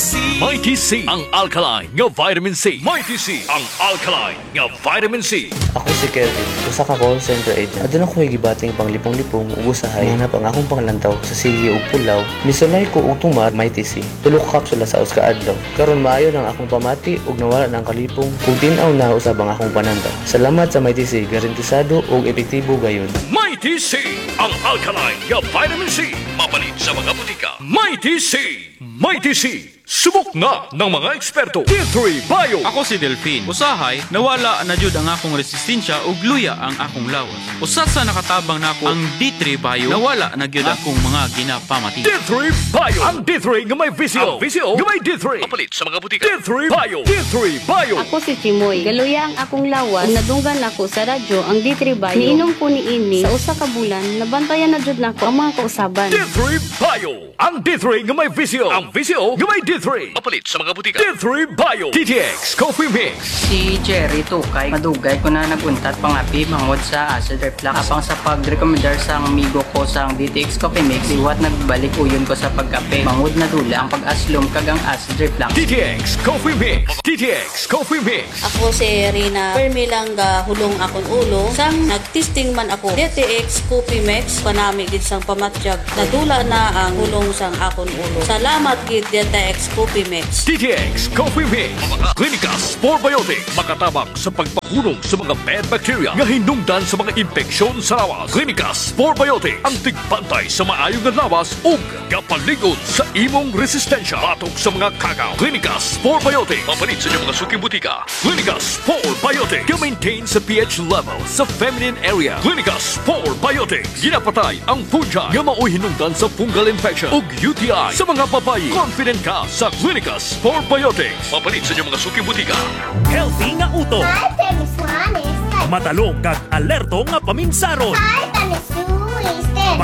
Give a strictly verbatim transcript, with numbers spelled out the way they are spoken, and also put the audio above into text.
C. Mighty C, ang alkaline nga vitamin C. Mighty C, ang alkaline nga vitamin C. Ako si Kevin, usa ka call center agent. Adun ako gibating pang lipong-lipong ug usahay nga ang akong panglantaw sa sige ug pulaw. Misulay ko og tumar Mighty C. Tulo ka kapsula sa uska adlaw. Karon maayo nang akong pamati ug nawala nang kalipong ug tin-aw na usab ang akong panandaw. Salamat sa Mighty C, garantisado ug epektibo gayon. Mighty C, ang alkaline nga vitamin C. Mapalit sa mga butika. Mighty C, Mighty C. Subok na ng mga eksperto. D three Bio. Ako si Delphine. Usahay, nawala na jud ang akong resistensya ug luya ang akong lawas. Usa sa nakatabang nako ang D three Bio, nawala na gyud akong mga ginapamati. D three Bio. Ang D three nga may visio. Ang visio nga may D three. Mapalit sa mga butika. D three Bio. D three Bio. Ako si Chimoy. Galuya ang akong lawas. Ug nadunggan ako sa radyo ang D three Bio. Niinom ko ni ini sa usa ka bulan, nabantayan na jud nako ang mga kausaban. D three Bio. Ang D three nga may visio. Ang visio nga may D three. Mapalit sa mga butika. D three Bio. T T X Coffee Mix. Si Jerry Tukay, madugay ko na naguntat pangapi mangod sa acid reflux. Apang sa pag-recommendar sa amigo ko sa D T X Coffee Mix, iwat nagbalik uyon ko sa pagkape. Mangod na dula ang pag-aslom kagang acid reflux. D T X Coffee Mix. D T X Coffee Mix. Ako si Rina Permilang ga hulong akong ulo. Sang nagtesting man ako D T X Coffee Mix panami gid sang pamatyag. Nadula na ang hulong sang akong ulo. Salamat gid D T X Coffee Mix. D T X Coffee Mix. Clinicas Probiotics. Makatabang sa pagpahulong sa mga bad bacteria nga hinungdan sa mga infeksyon sa lawas. Clinicas Probiotics. Ang tigpantay sa maayong nga lawas ug kapaligod sa imong resistensya batok sa mga kagaw. Clinicas Probiotics. Mapalit sa inyong mga suking butika. Clinicas Probiotics. Ga-maintain sa pH level sa feminine area. Clinicas Probiotics. Ginapatay ang fungi nga maoy hinungdan sa fungal infection ug U T I sa mga babayi. Confident ka sa Clinicas Probiotics. Mapalit sa inyong mga suking butika. Healthy nga uto. Hi, Temis Juanes. Matalong kag alerto nga paminsaron. Hi, Tanis